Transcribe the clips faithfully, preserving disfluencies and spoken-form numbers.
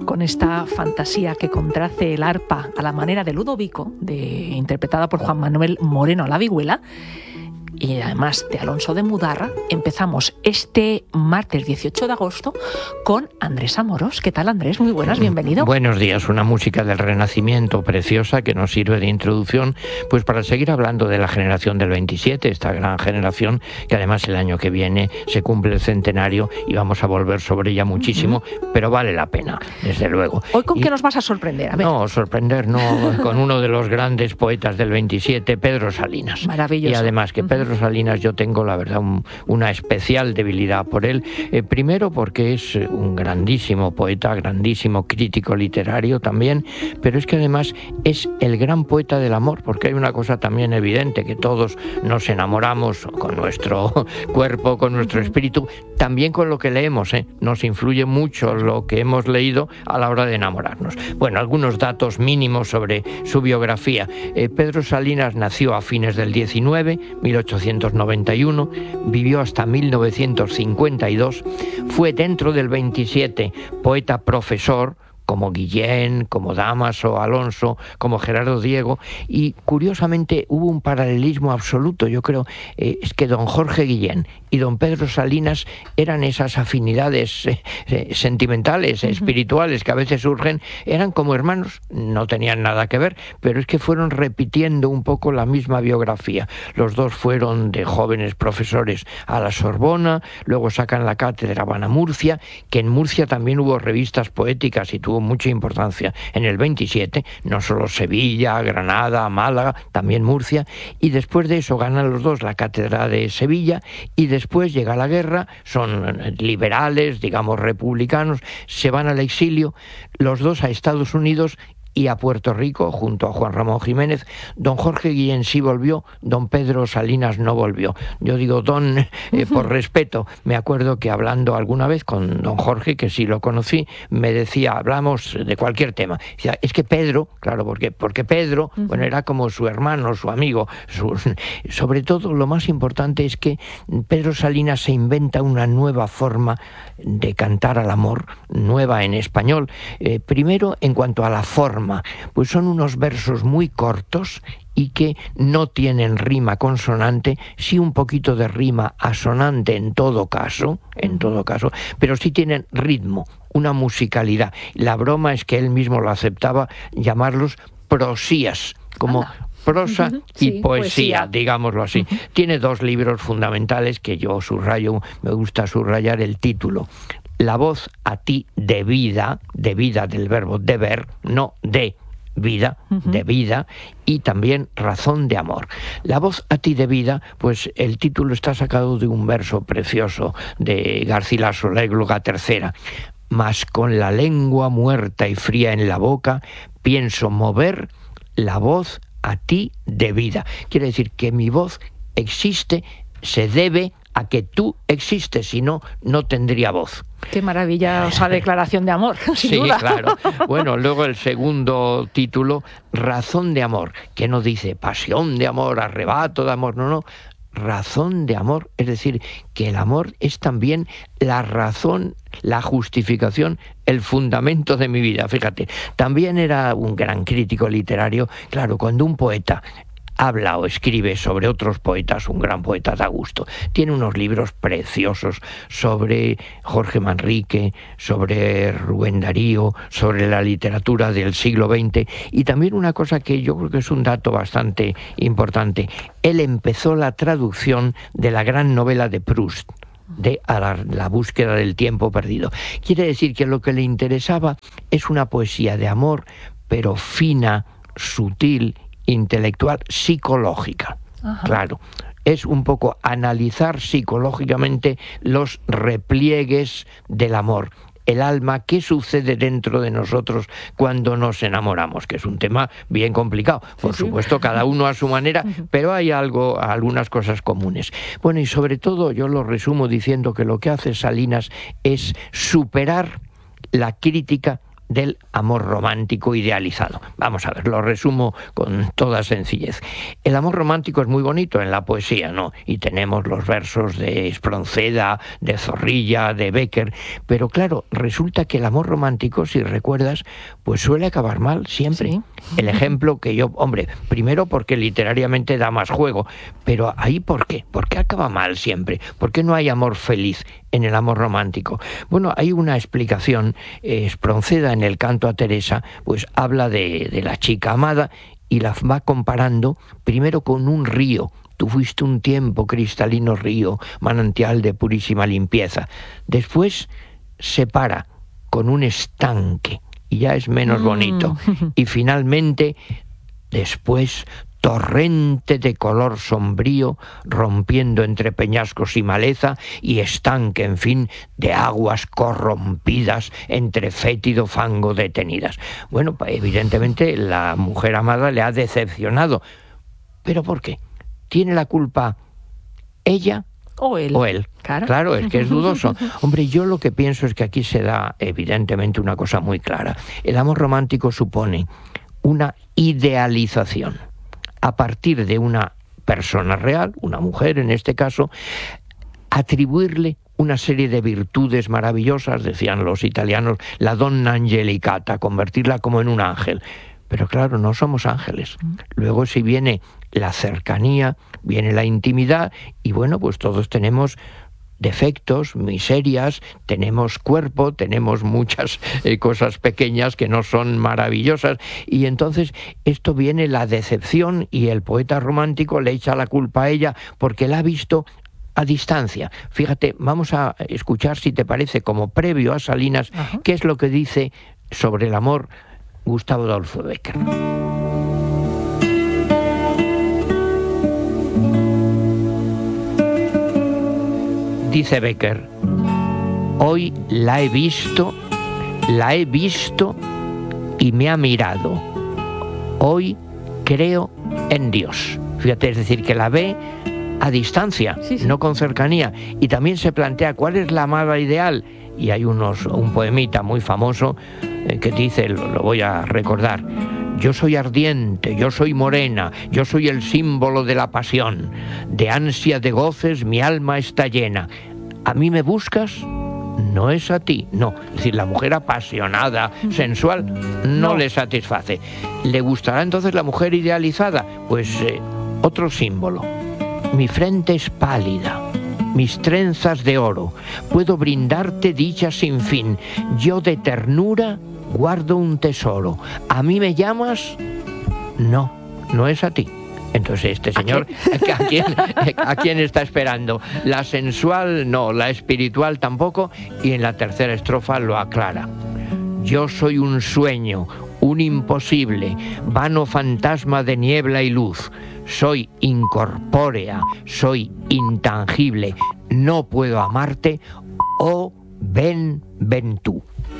con esta fantasía que contrace el arpa a la manera de Ludovico, de, interpretada por Juan Manuel Moreno La Vihuela, y además de Alonso de Mudarra, empezamos este martes dieciocho de agosto con Andrés Amorós. ¿Qué tal, Andrés? Muy buenas, bienvenido. Buenos días, una música del Renacimiento preciosa que nos sirve de introducción pues para seguir hablando de la generación del veintisiete, esta gran generación que además el año que viene se cumple el centenario y vamos a volver sobre ella muchísimo, uh-huh. pero vale la pena, desde luego. ¿Hoy con y, qué nos vas a sorprender? A ver. No, sorprender no, con uno de los grandes poetas del veintisiete, Pedro Salinas. Maravilloso. Y además que Pedro Pedro Salinas, yo tengo la verdad un, una especial debilidad por él, eh, primero porque es un grandísimo poeta, grandísimo crítico literario también, pero es que además es el gran poeta del amor, porque hay una cosa también evidente, que todos nos enamoramos con nuestro cuerpo, con nuestro espíritu, también con lo que leemos, ¿eh? Nos influye mucho lo que hemos leído a la hora de enamorarnos. Bueno, algunos datos mínimos sobre su biografía. Eh, Pedro Salinas nació a fines del diecinueve, mil ochocientos noventa y uno, vivió hasta mil novecientos cincuenta y dos, fue dentro del veintisiete poeta profesor, como Guillén, como Dámaso, Alonso, como Gerardo Diego, y curiosamente hubo un paralelismo absoluto, yo creo, eh, es que don Jorge Guillén y don Pedro Salinas eran esas afinidades eh, eh, sentimentales, uh-huh. espirituales que a veces surgen, eran como hermanos, no tenían nada que ver, pero es que fueron repitiendo un poco la misma biografía. Los dos fueron de jóvenes profesores a la Sorbona, luego sacan la cátedra van a Murcia, que en Murcia también hubo revistas poéticas y tuvo mucha importancia en el veintisiete, no solo Sevilla, Granada, Málaga, también Murcia, y después de eso ganan los dos la cátedra de Sevilla, y después llega la guerra, son liberales, digamos republicanos, se van al exilio, los dos a Estados Unidos y a Puerto Rico, junto a Juan Ramón Jiménez. Don Jorge Guillén sí volvió, don Pedro Salinas no volvió. Yo digo don eh, por respeto. Me acuerdo que hablando alguna vez con don Jorge, que sí lo conocí, me decía, hablamos de cualquier tema. Decía, es que Pedro, claro, porque, porque Pedro, uh-huh. bueno, era como su hermano, su amigo. Su, sobre todo, lo más importante es que Pedro Salinas se inventa una nueva forma de cantar al amor, nueva en español. Eh, primero, en cuanto a la forma, pues son unos versos muy cortos y que no tienen rima consonante, sí un poquito de rima asonante en todo caso, en todo caso, pero sí tienen ritmo, una musicalidad. La broma es que él mismo lo aceptaba, llamarlos prosías, como Anda. prosa uh-huh. y sí, poesía, poesía, digámoslo así. Uh-huh. Tiene dos libros fundamentales que yo subrayo, me gusta subrayar el título. La voz a ti de vida, de vida del verbo deber, no de vida, uh-huh. de vida, y también razón de amor. La voz a ti de vida, pues el título está sacado de un verso precioso de Garcilaso, la égloga tercera. Mas con la lengua muerta y fría en la boca, pienso mover la voz a ti de vida. Quiere decir que mi voz existe, se debe a que tú existes, si no, no tendría voz. Qué maravillosa declaración de amor, sin sí, duda. Claro. Bueno, luego el segundo título, Razón de amor, que no dice pasión de amor, arrebato de amor, no, no, razón de amor, es decir, que el amor es también la razón, la justificación, el fundamento de mi vida. Fíjate, también era un gran crítico literario. Claro, cuando un poeta habla o escribe sobre otros poetas, un gran poeta da gusto. Tiene unos libros preciosos sobre Jorge Manrique, sobre Rubén Darío, sobre la literatura del siglo veinte, y también una cosa que yo creo que es un dato bastante importante. Él empezó la traducción de la gran novela de Proust, de a la, la búsqueda del tiempo perdido. Quiere decir que lo que le interesaba es una poesía de amor, pero fina, sutil, intelectual, psicológica. Ajá. Claro, es un poco analizar psicológicamente los repliegues del amor, el alma, qué sucede dentro de nosotros cuando nos enamoramos, que es un tema bien complicado, por sí, supuesto, sí. cada uno a su manera, pero hay algo, algunas cosas comunes. Bueno, y sobre todo yo lo resumo diciendo que lo que hace Salinas es superar la crítica del amor romántico idealizado. Vamos a ver, lo resumo con toda sencillez. El amor romántico es muy bonito en la poesía, ¿no? Y tenemos los versos de Espronceda, de Zorrilla, de Bécquer, pero claro, resulta que el amor romántico, si recuerdas, pues suele acabar mal siempre. Sí. El ejemplo que yo, hombre, primero porque literariamente da más juego, pero ahí ¿por qué? ¿Por qué acaba mal siempre? ¿Por qué no hay amor feliz en el amor romántico? Bueno, hay una explicación. eh, Espronceda en el Canto a Teresa, pues habla de, de la chica amada y la va comparando primero con un río. Tú fuiste un tiempo cristalino río, manantial de purísima limpieza. Después se para con un estanque y ya es menos bonito. Mm. Y finalmente, después, torrente de color sombrío, rompiendo entre peñascos y maleza, y estanque, en fin, de aguas corrompidas, entre fétido fango detenidas. Bueno, evidentemente la mujer amada le ha decepcionado. ¿Pero por qué? ¿Tiene la culpa ella o él? O él. Claro. Claro, es que es dudoso. Hombre, yo lo que pienso es que aquí se da evidentemente una cosa muy clara. El amor romántico supone una idealización a partir de una persona real, una mujer en este caso, atribuirle una serie de virtudes maravillosas, decían los italianos, la donna angelicata, convertirla como en un ángel. Pero claro, no somos ángeles. Luego si viene la cercanía, viene la intimidad, y bueno, pues todos tenemos defectos, miserias, tenemos cuerpo, tenemos muchas eh, cosas pequeñas que no son maravillosas, y entonces esto viene la decepción, y el poeta romántico le echa la culpa a ella porque la ha visto a distancia. Fíjate, vamos a escuchar, si te parece, como previo a Salinas, Ajá. qué es lo que dice sobre el amor Gustavo Adolfo Bécquer. Dice Bécquer: hoy la he visto, la he visto y me ha mirado. Hoy creo en Dios. Fíjate, es decir, que la ve a distancia, sí, sí. no con cercanía. Y también se plantea cuál es la amada ideal. Y hay unos, un poemita muy famoso eh, que dice, lo, lo voy a recordar: yo soy ardiente, yo soy morena, yo soy el símbolo de la pasión. De ansia de goces mi alma está llena. ¿A mí me buscas? No es a ti, no. Es decir, la mujer apasionada, sensual, no, no. le satisface. ¿Le gustará entonces la mujer idealizada? Pues eh, otro símbolo. Mi frente es pálida, mis trenzas de oro. Puedo brindarte dicha sin fin. Yo de ternura guardo un tesoro. ¿A mí me llamas? No, no es a ti. Entonces este señor, ¿a quién, ¿a quién está esperando? La sensual no, la espiritual tampoco, y en la tercera estrofa lo aclara. Yo soy un sueño, un imposible, vano fantasma de niebla y luz. Soy incorpórea, soy intangible, no puedo amarte, oh, ven, ven tú.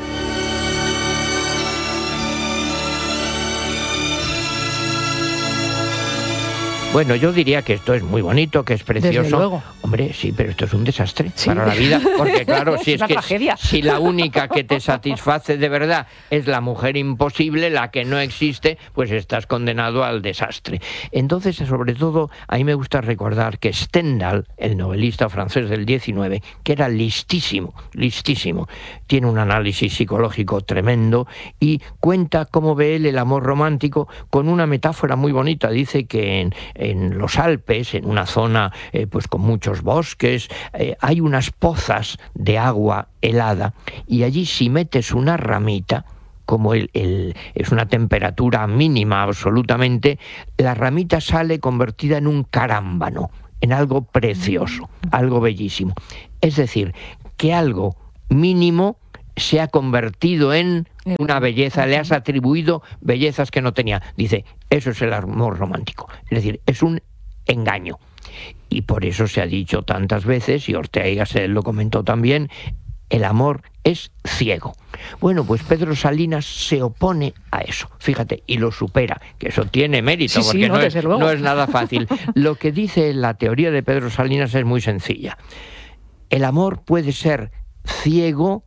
Bueno, yo diría que esto es muy bonito, que es precioso. Desde luego. Hombre, sí, pero esto es un desastre sí. para la vida, porque claro, si es, es que tragedia. si la única que te satisface de verdad es la mujer imposible, la que no existe, pues estás condenado al desastre. Entonces, sobre todo, a mí me gusta recordar que Stendhal, el novelista francés del diecinueve, que era listísimo, listísimo, tiene un análisis psicológico tremendo y cuenta cómo ve él el amor romántico con una metáfora muy bonita. Dice que en en los Alpes, en una zona eh, pues con muchos bosques, eh, hay unas pozas de agua helada, y allí si metes una ramita, como el, el, es una temperatura mínima absolutamente, la ramita sale convertida en un carámbano, en algo precioso, algo bellísimo. Es decir, que algo mínimo se ha convertido en una belleza, le has atribuido bellezas que no tenía. Dice, eso es el amor romántico. Es decir, es un engaño. Y por eso se ha dicho tantas veces, y Ortega y Gasset lo comentó también, el amor es ciego. Bueno, pues Pedro Salinas se opone a eso, fíjate, y lo supera, que eso tiene mérito, sí, porque sí, no, no, es, no es nada fácil. Lo que dice la teoría de Pedro Salinas es muy sencilla. El amor puede ser ciego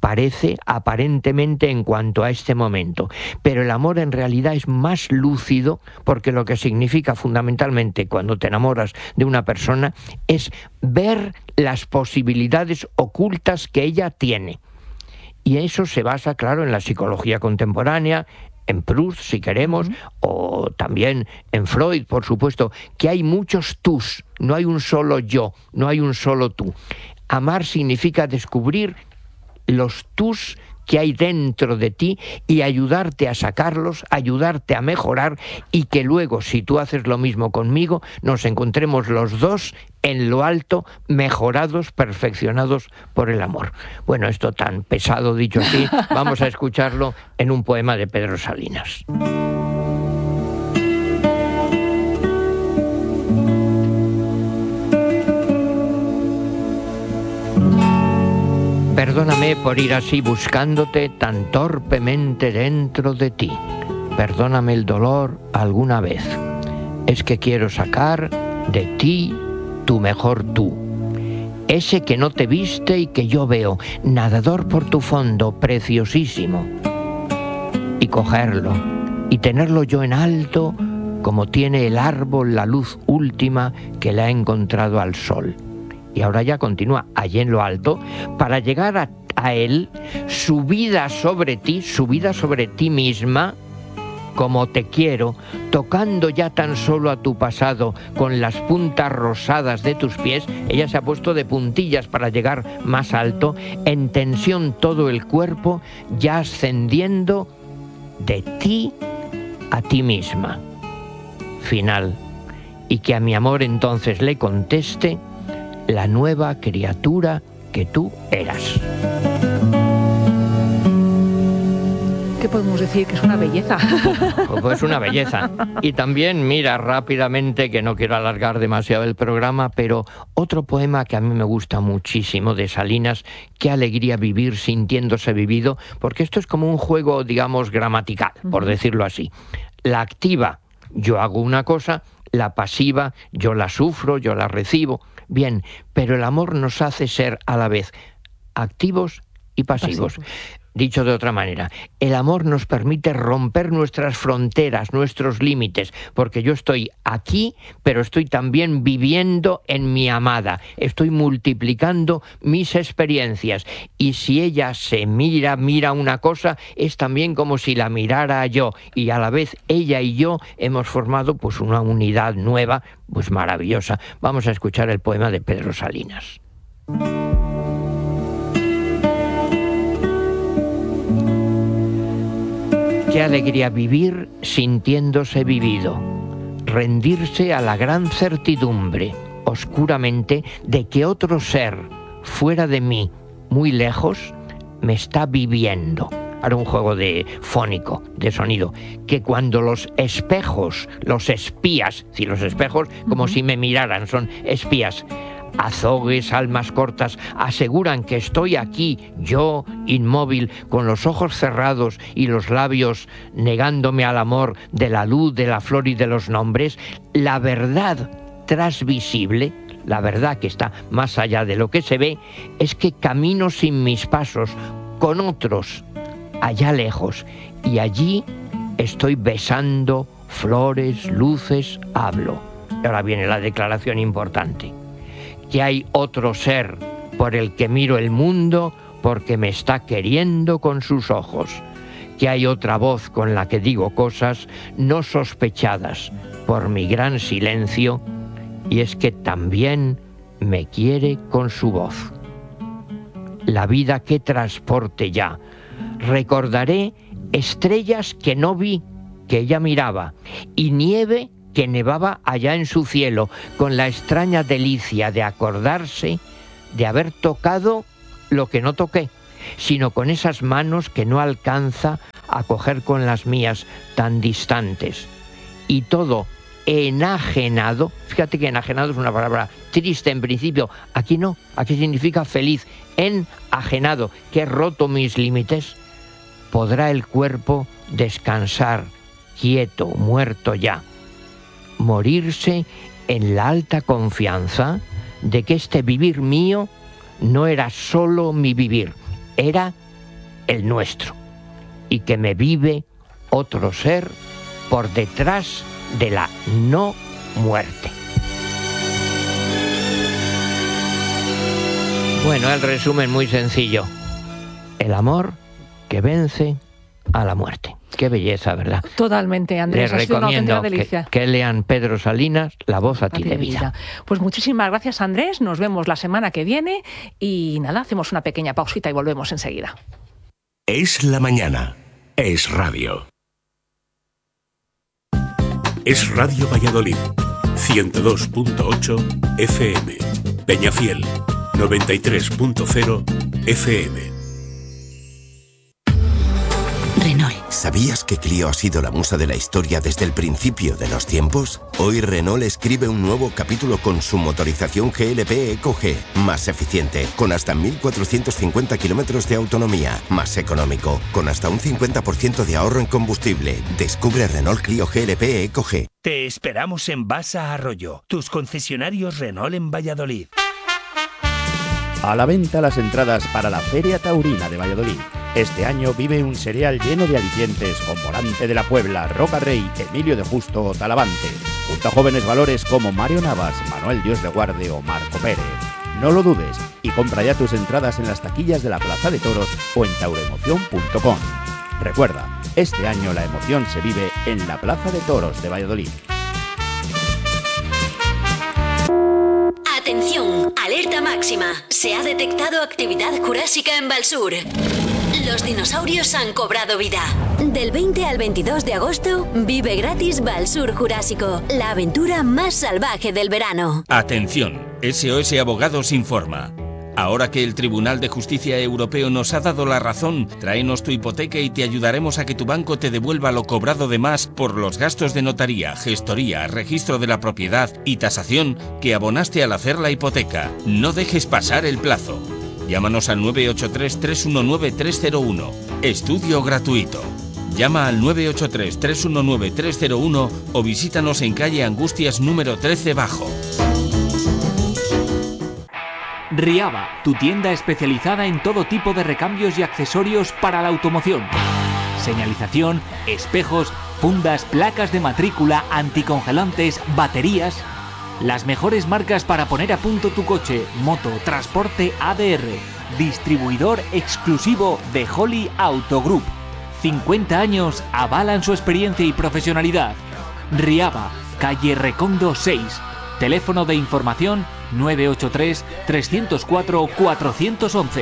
parece aparentemente en cuanto a este momento, pero el amor en realidad es más lúcido, porque lo que significa fundamentalmente cuando te enamoras de una persona es ver las posibilidades ocultas que ella tiene. Y eso se basa, claro, en la psicología contemporánea, en Proust, si queremos, uh-huh. o también en Freud, por supuesto, que hay muchos tus, no hay un solo yo, no hay un solo tú. Amar significa descubrir los tus que hay dentro de ti y ayudarte a sacarlos, ayudarte a mejorar, y que luego, si tú haces lo mismo conmigo, nos encontremos los dos en lo alto, mejorados, perfeccionados por el amor. Bueno, esto tan pesado dicho así, vamos a escucharlo en un poema de Pedro Salinas. Perdóname por ir así buscándote tan torpemente dentro de ti. Perdóname el dolor alguna vez. Es que quiero sacar de ti tu mejor tú. Ese que no te viste y que yo veo, nadador por tu fondo, preciosísimo. Y cogerlo, y tenerlo yo en alto, como tiene el árbol la luz última que le ha encontrado al sol. Y ahora ya continúa allí en lo alto, para llegar a, a él, subida sobre ti, subida sobre ti misma, como te quiero, tocando ya tan solo a tu pasado con las puntas rosadas de tus pies. Ella se ha puesto de puntillas para llegar más alto, en tensión todo el cuerpo, ya ascendiendo de ti a ti misma. Final. Y que a mi amor entonces le conteste: la nueva criatura que tú eras. ¿Qué podemos decir? Que es una belleza. Pues una belleza. Y también, mira, rápidamente, que no quiero alargar demasiado el programa, pero otro poema que a mí me gusta muchísimo de Salinas: qué alegría vivir sintiéndose vivido, porque esto es como un juego, digamos, gramatical, por decirlo así. La activa, yo hago una cosa; la pasiva, yo la sufro, yo la recibo. Bien, pero el amor nos hace ser a la vez activos y pasivos. Pasivos. Dicho de otra manera, el amor nos permite romper nuestras fronteras, nuestros límites, porque yo estoy aquí, pero estoy también viviendo en mi amada, estoy multiplicando mis experiencias, y si ella se mira, mira una cosa, es también como si la mirara yo, y a la vez ella y yo hemos formado pues una unidad nueva, pues maravillosa. Vamos a escuchar el poema de Pedro Salinas. Qué alegría vivir sintiéndose vivido, rendirse a la gran certidumbre, oscuramente, de que otro ser, fuera de mí, muy lejos, me está viviendo. Ahora un juego de fónico, de sonido, que cuando los espejos, los espías, si los espejos como uh-huh. si me miraran, son espías, azogues, almas cortas, aseguran que estoy aquí, yo, inmóvil, con los ojos cerrados y los labios negándome al amor de la luz, de la flor y de los nombres, la verdad transvisible, la verdad que está más allá de lo que se ve, es que camino sin mis pasos, con otros, allá lejos, y allí estoy besando flores, luces, hablo. Y ahora viene la declaración importante: que hay otro ser por el que miro el mundo porque me está queriendo con sus ojos, que hay otra voz con la que digo cosas no sospechadas por mi gran silencio, y es que también me quiere con su voz. La vida que transporte ya, recordaré estrellas que no vi, que ella miraba, y nieve que nevaba allá en su cielo, con la extraña delicia de acordarse de haber tocado lo que no toqué, sino con esas manos que no alcanza a coger con las mías tan distantes. Y todo enajenado, fíjate que enajenado es una palabra triste en principio, aquí no, aquí significa feliz, enajenado, que he roto mis límites, podrá el cuerpo descansar, quieto, muerto ya, morirse en la alta confianza de que este vivir mío no era solo mi vivir, era el nuestro, y que me vive otro ser por detrás de la no muerte. Bueno, el resumen muy sencillo. El amor que vence a la muerte. Qué belleza, ¿verdad? Totalmente, Andrés. Les recomiendo que, que lean Pedro Salinas, La voz a ti de vida. Pues muchísimas gracias, Andrés. Nos vemos la semana que viene y nada, hacemos una pequeña pausita y volvemos enseguida. Es la mañana. Es radio. Es Radio Valladolid. ciento dos punto ocho F M. Peñafiel. noventa y tres punto cero F M. Renault. ¿Sabías que Clio ha sido la musa de la historia desde el principio de los tiempos? Hoy Renault escribe un nuevo capítulo con su motorización G L P Eco G, más eficiente, con hasta mil cuatrocientos cincuenta kilómetros de autonomía, más económico, con hasta un cincuenta por ciento de ahorro en combustible. Descubre Renault Clio G L P Eco G. Te esperamos en Basa Arroyo, tus concesionarios Renault en Valladolid. A la venta las entradas para la Feria Taurina de Valladolid. Este año vive un serial lleno de alicientes con Volante de la Puebla, Roca Rey, Emilio de Justo o Talavante, junto a jóvenes valores como Mario Navas, Manuel Dios de Guarde o Marco Pérez. No lo dudes y compra ya tus entradas en las taquillas de la Plaza de Toros o en tauremoción punto com. Recuerda, este año la emoción se vive en la Plaza de Toros de Valladolid. Atención, alerta máxima. Se ha detectado actividad jurásica en Valsur. Los dinosaurios han cobrado vida. Del veinte al veintidós de agosto, vive gratis Valsur Jurásico, la aventura más salvaje del verano. Atención, S O S Abogados informa. Ahora que el Tribunal de Justicia Europeo nos ha dado la razón, tráenos tu hipoteca y te ayudaremos a que tu banco te devuelva lo cobrado de más por los gastos de notaría, gestoría, registro de la propiedad y tasación que abonaste al hacer la hipoteca. No dejes pasar el plazo. Llámanos al nueve ocho tres, tres uno nueve, tres cero uno. Estudio gratuito. Llama al nueve ocho tres, tres uno nueve, tres cero uno o visítanos en calle Angustias número trece Bajo. Riaba, tu tienda especializada en todo tipo de recambios y accesorios para la automoción. Señalización, espejos, fundas, placas de matrícula, anticongelantes, baterías. Las mejores marcas para poner a punto tu coche, moto, transporte A D R. Distribuidor exclusivo de Holly Auto Group. cincuenta años avalan su experiencia y profesionalidad. Riaba, calle Recondo seis. Teléfono de información nueve ocho tres, tres cero cuatro, cuatro uno uno.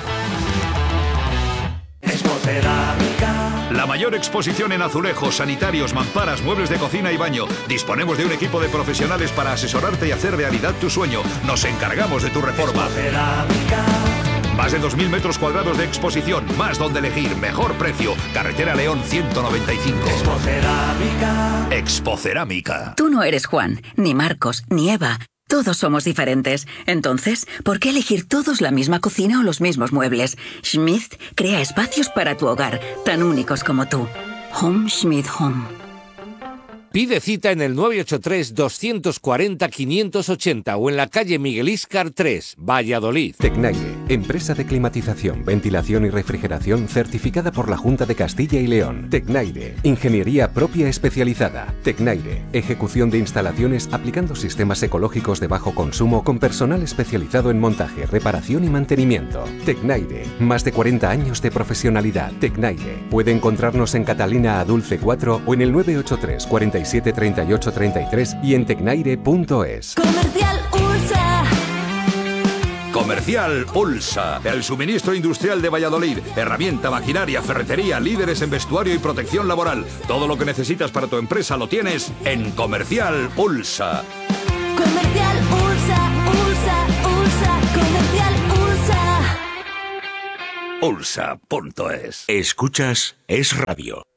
La mayor exposición en azulejos, sanitarios, mamparas, muebles de cocina y baño. Disponemos de un equipo de profesionales para asesorarte y hacer realidad tu sueño. Nos encargamos de tu reforma. Más de dos mil metros cuadrados de exposición, más donde elegir, mejor precio. Carretera León ciento noventa y cinco. Expocerámica. Expocerámica. Tú no eres Juan, ni Marcos, ni Eva. Todos somos diferentes. Entonces, ¿por qué elegir todos la misma cocina o los mismos muebles? Schmidt crea espacios para tu hogar, tan únicos como tú. Home Schmidt Home. Pide cita en el nueve ocho tres, dos cuatro cero, cinco ocho cero o en la calle Miguel Íscar tres, Valladolid. Tecnaire, empresa de climatización, ventilación y refrigeración certificada por la Junta de Castilla y León. Tecnaire, ingeniería propia especializada. Tecnaire, ejecución de instalaciones aplicando sistemas ecológicos de bajo consumo con personal especializado en montaje, reparación y mantenimiento. Tecnaire, más de cuarenta años de profesionalidad. Tecnaire, puede encontrarnos en Catalina Adulce cuatro o en el nueve ocho tres, cuarenta y siete, treinta y ocho, treinta y tres y en tecnaire punto es. Comercial Ulsa. Comercial Ulsa, el suministro industrial de Valladolid. Herramienta, maquinaria, ferretería, líderes en vestuario y protección laboral. Todo lo que necesitas para tu empresa lo tienes en Comercial Ulsa. Comercial Ulsa, Ulsa, Ulsa, Comercial Ulsa. Ulsa punto es. Escuchas Es Radio.